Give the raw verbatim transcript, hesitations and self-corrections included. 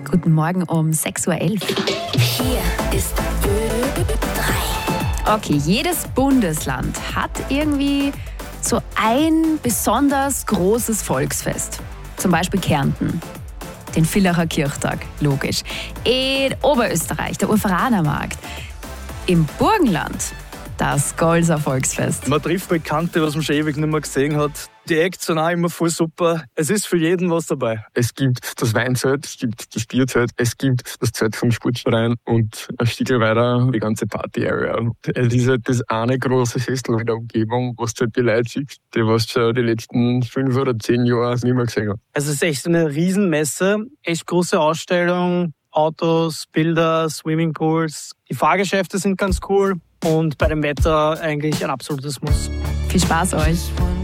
Guten Morgen um sechs Uhr elf. Hier ist Ö drei. Okay, jedes Bundesland hat irgendwie so ein besonders großes Volksfest. Zum Beispiel Kärnten. Den Villacher Kirchtag, logisch. In Oberösterreich, der Urveranermarkt. Im Burgenland das Golser Volksfest. Man trifft Bekannte, was man schon ewig nicht mehr gesehen hat. Die Acts sind auch immer voll super. Es ist für jeden was dabei. Es gibt das Weinzelt, es gibt das Bierzelt, es gibt das Zelt vom Sportverein und ein Stückchen weiter die ganze Party-Area. Es ist halt das eine große Festel in der Umgebung, was du halt die Leute siehst, die was du die letzten fünf oder zehn Jahre nicht mehr gesehen hast. Es ist echt eine Riesenmesse, echt große Ausstellung, Autos, Bilder, Swimmingpools. Die Fahrgeschäfte sind ganz cool und bei dem Wetter eigentlich ein absolutes Muss. Viel Spaß euch!